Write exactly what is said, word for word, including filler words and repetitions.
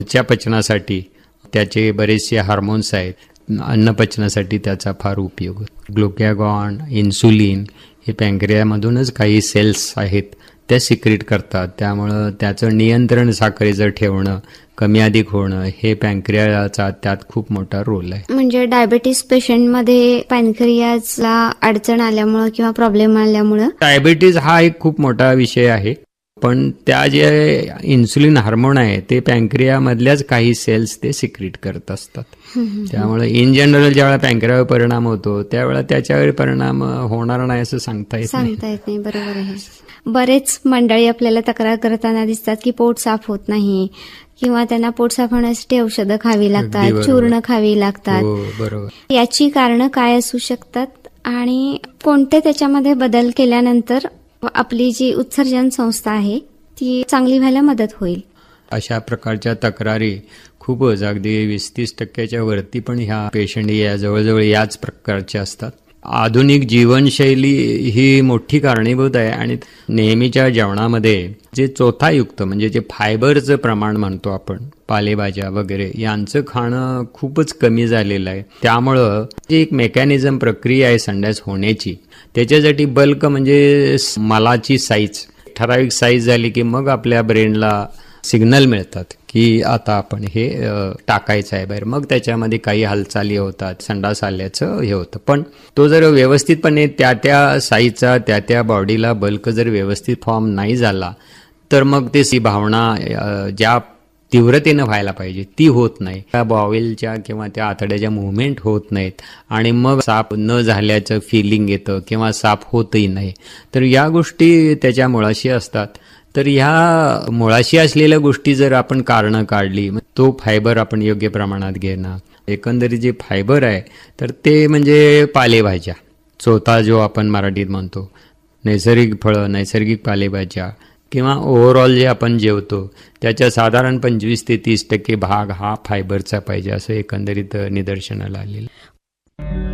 च्या पचनासाठी त्याचे बरेचसे हार्मोन्स आहेत. अन्नपचनासाठी त्याचा फार उपयोग होतो. ग्लुकॅगॉन, इन्सुलिन हे पॅन्क्रियामधूनच काही सेल्स आहेत त्या सिक्रेट करतात. त्यामुळं त्याचं नियंत्रण साखरेचं ठेवणं, कमी अधिक होणं हे पॅन्क्रियाचा त्यात खूप मोठा रोल आहे. म्हणजे डायबेटीस पेशंटमध्ये पॅन्क्रियाला अडचण आल्यामुळं किंवा प्रॉब्लेम आल्यामुळं डायबेटीस हा एक खूप मोठा विषय आहे. पण त्या जे इन्सुलिन हार्मोन आहे ते पॅन्क्रियामधल्याच काही सेल्स ते सिक्रेट करत असतात. त्यामुळे इन जनरल ज्यावेळेला पॅन्क्रियावर परिणाम होतो त्यावेळेला त्याच्यावर परिणाम होणार नाही असं सांगता येत नाही. सांगता येत नाही. बरोबर आहे. बरेच मंडळी आपल्याला तक्रार करताना दिसतात की पोट साफ होत नाही किंवा त्यांना पोट साफ होण्यासाठी औषधं खावी लागतात, चूर्ण खावी लागतात. बरोबर. याची कारणं काय असू शकतात आणि कोणते त्याच्यामध्ये बदल केल्यानंतर आपली जी उत्सर्जन संस्था आहे ती चांगली व्हायला मदत होईल? अशा प्रकारच्या तक्रारी खूपच अगदी वीस तीस टक्क्याच्या वरती पण ह्या पेशंट या जवळजवळ याच प्रकारच्या असतात. आधुनिक जीवनशैली ही मोठी कारणीभूत आहे आणि नेहमीच्या जेवणामध्ये जे चोथायुक्त म्हणजे जे फायबरचं प्रमाण म्हणतो आपण, पालेभाज्या वगैरे यांचं खाणं खूपच कमी झालेलं आहे. त्यामुळं जी एक मेकॅनिझम प्रक्रिया आहे संडास होण्याची त्याच्यासाठी बल्क म्हणजे मलाची साईज ठराविक साईज झाली की मग आपल्या ब्रेनला सिग्नल मिळतात की आता आपण हे टाकायचं आहे बाहेर. मग त्याच्यामध्ये काही हालचाली होतात, संडास आल्याचं हे होतं. पण तो जर व्यवस्थितपणे त्या त्या साईजचा त्या त्या बॉडीला बल्क जर व्यवस्थित फॉर्म नाही झाला तर मग ते सी भावना ज्या तीव्रतेनं व्हायला पाहिजे ती होत नाही. त्या बॉवेलच्या किंवा त्या आतड्याच्या मुवमेंट होत नाहीत आणि मग साफ न झाल्याचं फिलिंग येतं किंवा साफ होतही नाही. तर या गोष्टी त्याच्या मुळाशी असतात. तर ह्या मुळाशी असलेल्या गोष्टी जर आपण कारणं काढली, तो फायबर आपण योग्य प्रमाणात घेणं, एकंदरीत जे फायबर आहे तर ते म्हणजे पालेभाज्या, चोथा जो आपण मराठीत म्हणतो, नैसर्गिक फळं, नैसर्गिक पालेभाज्या किंवा ओव्हरऑल जे आपण जेवतो त्याच्या साधारण पंचवीस ते तीस टक्के भाग हा फायबरचा पाहिजे असं एकंदरीत निदर्शनाला आलेलं.